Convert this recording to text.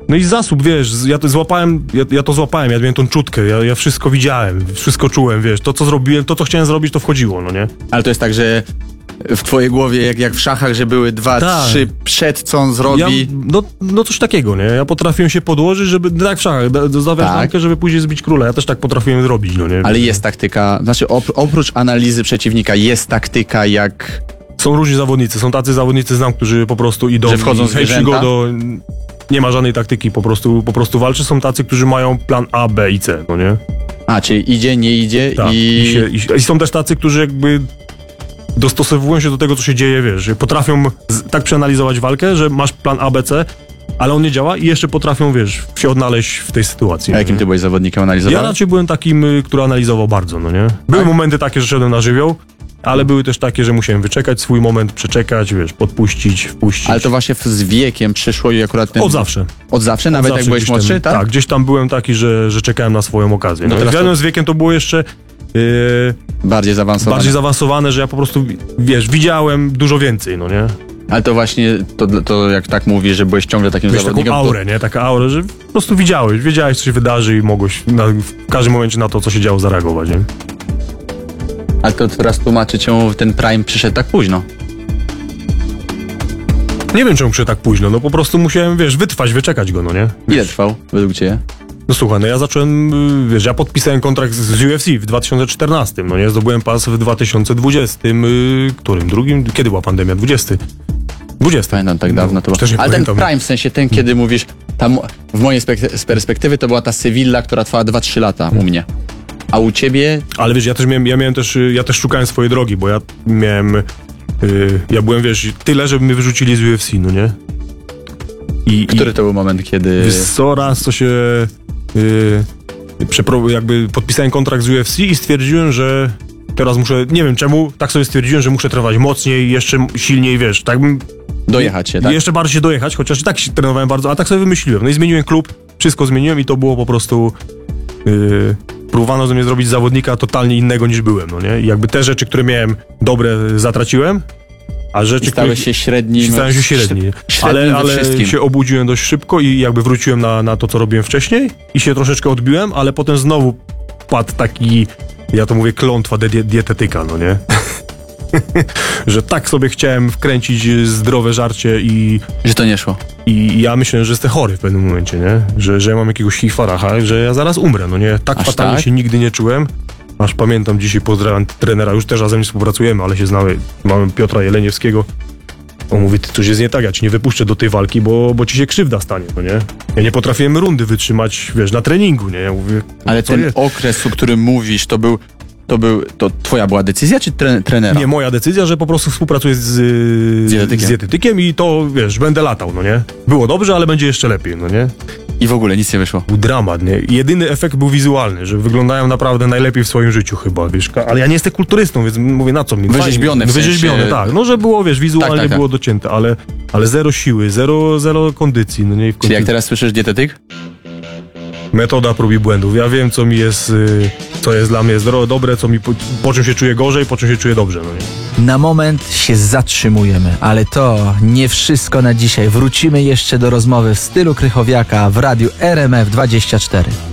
No i zasób, wiesz, ja to złapałem, ja miałem tą czutkę, ja wszystko widziałem, wszystko czułem, wiesz, to co zrobiłem, to co chciałem zrobić, to wchodziło, no nie? Ale to jest tak, że w twojej głowie, jak w szachach, że były 2, 3 przed, co on zrobi. No coś takiego, nie? Ja potrafiłem się podłożyć, żeby, tak w szachach, zostawiać ramkę, żeby później zbić króla. Ja też tak potrafiłem zrobić, no nie? Ale jest taktyka, znaczy oprócz analizy przeciwnika, jest taktyka jak... Są różni zawodnicy, są tacy zawodnicy, znam, którzy po prostu idą... Że wchodzą zwierzęta? Nie ma żadnej taktyki, po prostu walczy. Są tacy, którzy mają plan A, B i C, no nie? A, czyli idzie, nie idzie tak, i są też tacy, którzy jakby dostosowują się do tego, co się dzieje, wiesz, potrafią tak przeanalizować walkę, że masz plan A, B, C, ale on nie działa i jeszcze potrafią, wiesz, się odnaleźć w tej sytuacji. A jakim ty byłeś zawodnikiem analizowałem? Ja raczej byłem takim, który analizował bardzo, no nie? Były momenty takie, że szedłem na żywioł, ale były też takie, że musiałem wyczekać swój moment, przeczekać, wiesz, podpuścić, wpuścić. Ale to właśnie z wiekiem przyszło i akurat ten... Od zawsze. Od zawsze? Nawet jak byłeś młodszy, tak? Tak, gdzieś tam byłem taki, że czekałem na swoją okazję. No teraz z wiekiem to było jeszcze... bardziej zaawansowane, że ja po prostu, wiesz, widziałem dużo więcej, no nie? Ale to właśnie, to jak tak mówisz, że byłeś ciągle takim zawodnikiem... Taką aurę, nie? Taka aura, że po prostu wiedziałeś, co się wydarzy i mogłeś w każdym momencie na to, co się działo, zareagować, nie? Ale to teraz tłumaczy, czemu ten Prime przyszedł tak późno. Nie wiem, czemu przyszedł tak późno, no po prostu musiałem, wiesz, wyczekać go, no nie? Ile trwał według ciebie? No słuchaj, no ja zacząłem, wiesz, ja podpisałem kontrakt z UFC w 2014, no nie? Zdobyłem pas w 2020, którym? Drugim? Kiedy była pandemia? 20. Pamiętam, tak dawno to było. Ale ten Prime, w sensie ten, kiedy mówisz, tam w mojej perspektywy to była ta Sewilla, która trwała 2-3 lata u mnie. A u ciebie? Ale wiesz, ja też szukałem swojej drogi, bo ja miałem, ja byłem, wiesz, tyle, żeby mnie wyrzucili z UFC, no nie? Który to był moment, kiedy... Raz to się... jakby podpisałem kontrakt z UFC i stwierdziłem, że teraz muszę, nie wiem czemu, tak sobie stwierdziłem, że muszę trenować mocniej, jeszcze silniej, wiesz, tak bym... Dojechać się, tak? Jeszcze bardziej dojechać, chociaż i tak się trenowałem bardzo, a tak sobie wymyśliłem. No i zmieniłem klub, wszystko zmieniłem i to było po prostu... próbowano ze mnie zrobić zawodnika totalnie innego niż byłem, no nie? I jakby te rzeczy, które miałem dobre, zatraciłem, a rzeczy, stałeś się średnim. Stałem się średni. Ale się obudziłem dość szybko i jakby wróciłem na to, co robiłem wcześniej i się troszeczkę odbiłem, ale potem znowu padł taki, ja to mówię, klątwa dietetyka, no nie? Że tak sobie chciałem wkręcić zdrowe żarcie i... Że to nie szło. I ja myślałem, że jestem chory w pewnym momencie, nie? Że ja mam jakiegoś hiwaracha, że ja zaraz umrę, no nie? Tak fatalnie się nigdy nie czułem. Aż pamiętam, dzisiaj pozdrawiam trenera, już też razem nie współpracujemy, ale się znamy. Mamy Piotra Jeleniewskiego. On mówi, ty coś jest nie tak, ja ci nie wypuszczę do tej walki, bo ci się krzywda stanie, no nie? Ja nie potrafiłem rundy wytrzymać, wiesz, na treningu, nie? Ja mówię, ale ten okres, o którym mówisz, to twoja była decyzja, czy trenera? Nie, moja decyzja, że po prostu współpracuję z dietetykiem i to, wiesz, będę latał, no nie? Było dobrze, ale będzie jeszcze lepiej, no nie? I w ogóle nic nie wyszło. Był dramat, nie? Jedyny efekt był wizualny, że wyglądają naprawdę najlepiej w swoim życiu chyba, wiesz? Ale ja nie jestem kulturystą, więc mówię, na co mi? Wyrzeźbione w sensie... Wyrzeźbione, tak. No, że było, wiesz, wizualnie było docięte, ale zero siły, zero kondycji, no nie? Czyli jak teraz słyszysz dietetyk? Metoda prób i błędów. Ja wiem, co mi jest, co jest dla mnie dobre, po czym się czuję gorzej, po czym się czuję dobrze. No nie? Na moment się zatrzymujemy, ale to nie wszystko na dzisiaj. Wrócimy jeszcze do rozmowy w stylu Krychowiaka w radiu RMF 24.